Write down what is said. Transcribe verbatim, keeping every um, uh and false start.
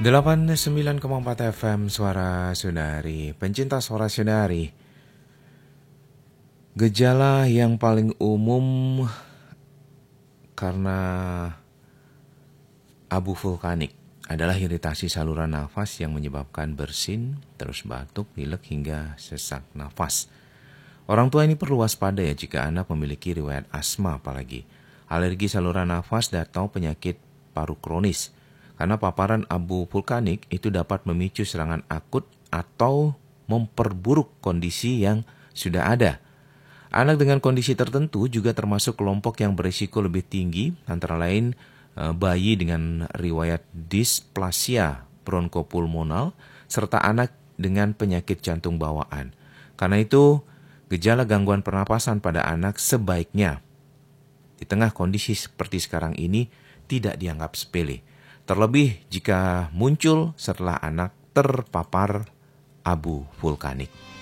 delapan puluh sembilan koma empat F M Suara Sunari. Pencinta Suara Sunari, gejala yang paling umum karena abu vulkanik adalah iritasi saluran nafas yang menyebabkan bersin, terus batuk, pilek hingga sesak nafas. Orang tua ini perlu waspada ya jika anak memiliki riwayat asma, apalagi alergi saluran nafas atau penyakit paru kronis. Karena paparan abu vulkanik itu dapat memicu serangan akut atau memperburuk kondisi yang sudah ada. Anak dengan kondisi tertentu juga termasuk kelompok yang berisiko lebih tinggi, antara lain bayi dengan riwayat displasia bronkopulmonal, serta anak dengan penyakit jantung bawaan. Karena itu, gejala gangguan pernapasan pada anak sebaiknya di tengah kondisi seperti sekarang ini tidak dianggap sepele. Terlebih jika muncul setelah anak terpapar abu vulkanik.